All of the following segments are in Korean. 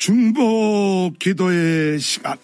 중보 기도의 시간.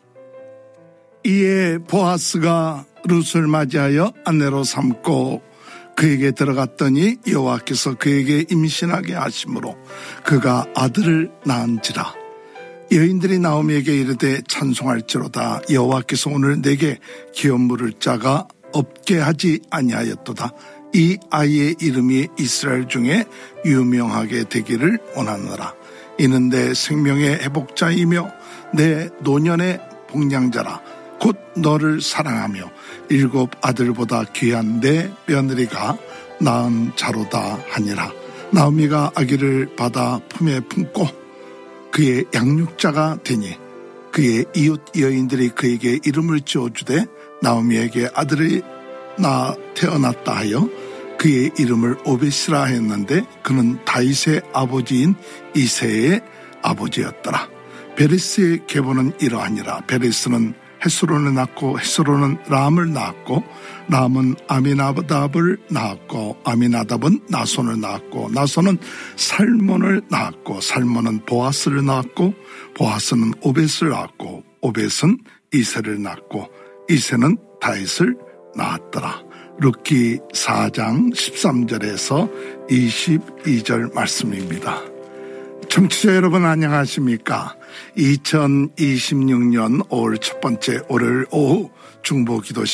이에 보아스가 룻을 맞이하여 아내로 삼고 그에게 들어갔더니 여호와께서 그에게 임신하게 하심으로 그가 아들을 낳은지라. 여인들이 나오미에게 이르되 찬송할지로다. 여호와께서 오늘 내게 기업 물을 자가 없게 하지 아니하였도다. 이 아이의 이름이 이스라엘 중에 유명하게 되기를 원하노라. 이는 내 생명의 회복자이며 내 노년의 복량자라. 곧 너를 사랑하며 7 아들보다 귀한 내 며느리가 낳은 자로다 하니라. 나오미가 아기를 받아 품에 품고 그의 양육자가 되니 그의 이웃 여인들이 그에게 이름을 지어주되 나오미에게 아들이 태어났다 하여 그의 이름을 오벳이라 했는데 그는 다윗의 아버지인 이새의 아버지였더라. 베레스의 계보는 이러하니라. 베레스는 헤스론을 낳고 헤스론은 람을 낳았고 람은 아미나답을 낳았고 아미나답은 나손을 낳았고 나손은 살몬을 낳았고 살몬은 보아스를 낳았고 보아스는 오벳을 낳았고 오벳은 이새를 낳았고 이새는 다윗을 낳았더라. 룻기 4장 13절에서 22절 말씀입니다. 청취자 여러분 안녕하십니까? 2026년 5월 첫 번째 월요일 오후 중보기도